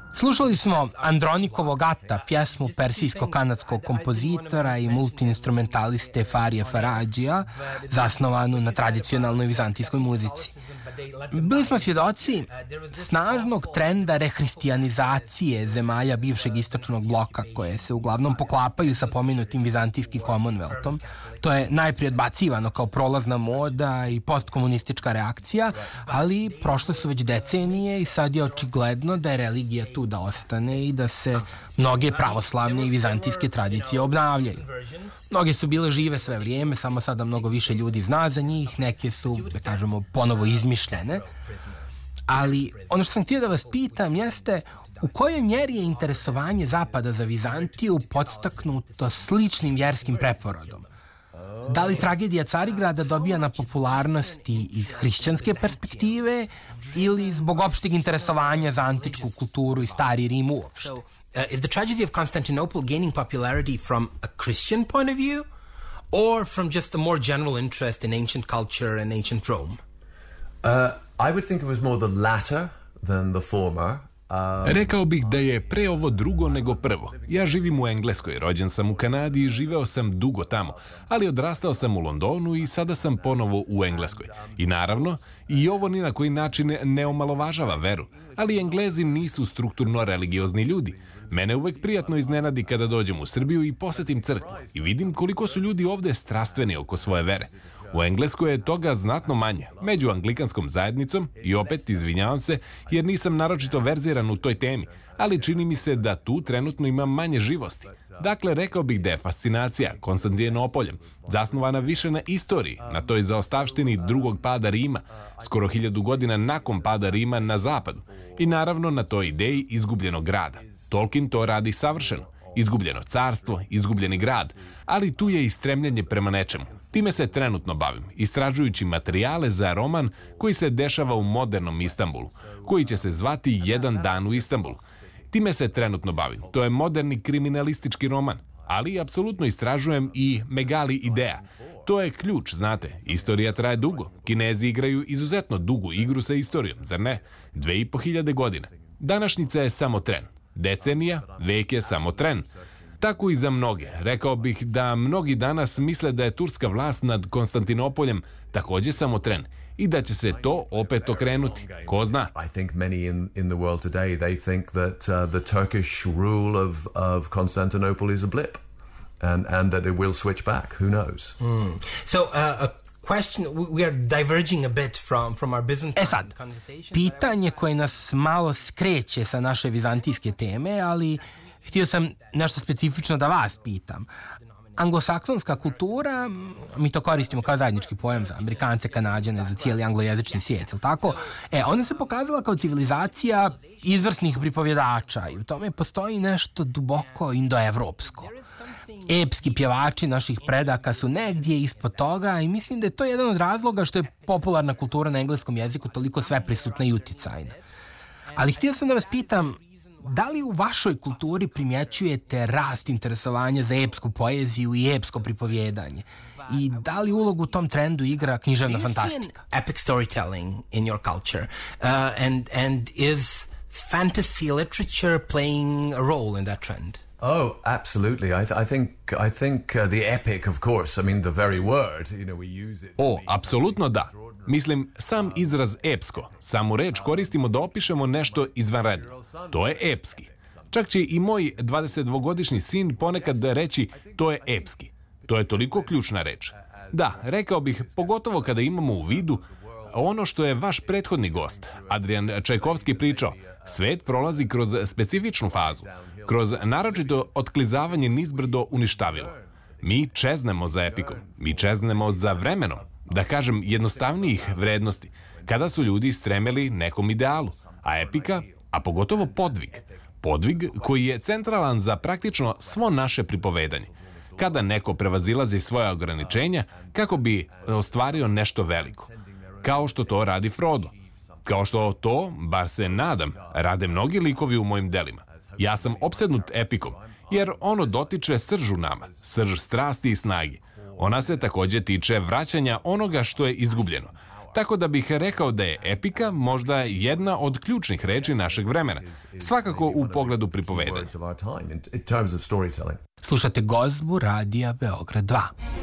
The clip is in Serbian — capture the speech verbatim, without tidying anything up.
Slušali smo Andronikovog Ata, pjesmu persijsko-kanadskog kompozitora i multiinstrumentaliste Farija Faradžija, zasnovanu na tradicionalnoj vizantijskoj muzici. Bili smo svjedoci snažnog trenda rehrišćanizacije zemalja bivšeg istočnog bloka, koje se uglavnom poklapaju sa pomenutim vizantijskim Commonwealthom. To je najprije odbacivano kao prolazna moda i postkomunistička reakcija, ali prošle su već decenije i sad je očigledno da je religija tu da ostane i da se mnoge pravoslavne i vizantijske tradicije obnavljaju. Mnoge su bile žive sve vrijeme, samo sada mnogo više ljudi zna za njih, neke su, da kažemo, ponovo izmišljene. Ali ono što sam htio da vas pitam jeste u kojoj mjeri je interesovanje Zapada za Vizantiju podstaknuto sličnim vjerskim preporodom? Da li tragedija Carigrada dobija na popularnosti iz hrišćanske perspektive ili zbog opšteg interesovanja za antičku kulturu i stari Rim uopšte? Uh, is the tragedy of Constantinople gaining popularity from a Christian point of view or from just a more general interest in ancient culture and ancient Rome? Uh, I would think it was more the latter than the former. Rekao bih da je pre ovo drugo nego prvo. Ja živim u Engleskoj, rođen sam u Kanadi i živeo sam dugo tamo, ali odrastao sam u Londonu i sada sam ponovo u Engleskoj. I naravno, i ovo ni na koji način ne omalovažava veru, ali Englezi nisu strukturno religiozni ljudi. Mene uvek prijatno iznenadi kada dođem u Srbiju i posetim crkvu i vidim koliko su ljudi ovde strastveni oko svoje vere. U Engleskoj je toga znatno manje, među anglikanskom zajednicom, i opet izvinjavam se jer nisam naročito verziran u toj temi, ali čini mi se da tu trenutno ima manje živosti. Dakle, rekao bih da je fascinacija Konstantinopoljem zasnovana više na istoriji, na toj zaostavštini drugog pada Rima, skoro hiljadu godina nakon pada Rima na zapadu, i naravno na toj ideji izgubljenog grada. Tolkien to radi savršeno. Izgubljeno carstvo, izgubljeni grad, ali tu je i stremljenje prema nečemu. Time se trenutno bavim, istražujući materijale za roman koji se dešava u modernom Istanbulu, koji će se zvati Jedan dan u Istanbulu. Time se trenutno bavim. To je moderni kriminalistički roman, ali apsolutno istražujem i Megali Idea. To je ključ, znate, istorija traje dugo. Kinezi igraju izuzetno dugu igru sa istorijom, zar ne? Dve i po hiljade godina. Današnjica je samo tren. Decenija, vek je samo tren. Tako i za mnoge. Rekao bih da mnogi danas misle da je turska vlast nad Konstantinopoljem također samo tren i da će se to opet okrenuti. Ko zna? I think many in in the world today they think that uh, the Turkish rule of of Constantinople is a blip and and that it will switch back. Who knows? Mm. So uh, a question, we are diverging a bit from from our Byzantine E sad, pitanje koje nas malo skreće sa naše vizantijske teme, ali htio sam nešto specifično da vas pitam. Anglosaksonska kultura, mi to koristimo kao zajednički pojam za Amerikance, Kanađane, za cijeli anglojezični svijet, ili tako? E, ona se pokazala kao civilizacija izvrsnih pripovjedača i u tome postoji nešto duboko indoevropsko. Epski pjevači naših predaka su negdje ispod toga i mislim da je to jedan od razloga što je popularna kultura na engleskom jeziku toliko sveprisutna i uticajna. Ali htio sam da vas pitam, da li u vašoj kulturi primjećujete rast interesovanja za epsku poeziju i epsko pripovjedanje? I da li ulogu u tom trendu igra književna fantastika? Epic storytelling in your culture, uh, and and is fantasy literature playing a role in that trend? Oh, absolutely. I, th- I think I think uh, the epic, of course. I mean, the very word. You know, we use it. O, apsolutno da. Mislim, sam izraz epsko, samu reč koristimo da opišemo nešto izvanredno. To je epski. Čak će i moj dvadesetdvogodišnji sin ponekad reći to je epski. To je toliko ključna reč. Da, rekao bih, pogotovo kada imamo u vidu ono što je vaš prethodni gost, Adrian Čajkovski, pričao. Svet prolazi kroz specifičnu fazu, kroz naročito otklizavanje nizbrdo uništavilo. Mi čeznemo za epikom, mi čeznemo za vremenom, da kažem jednostavnijih vrednosti, kada su ljudi stremeli nekom idealu, a epika, a pogotovo podvig. Podvig koji je centralan za praktično svo naše pripovedanje. Kada neko prevazilazi svoja ograničenja kako bi ostvario nešto veliko. Kao što to radi Frodo. Kao što to, bar se nadam, rade mnogi likovi u mojim delima. Ja sam opsednut epikom, jer ono dotiče sržu nama, srž strasti i snagi. Ona se također tiče vraćanja onoga što je izgubljeno. tako da bih rekao da je epika možda jedna od ključnih reči našeg vremena, svakako u pogledu pripovedanja. Slušate Gozbu radija Beograd dva.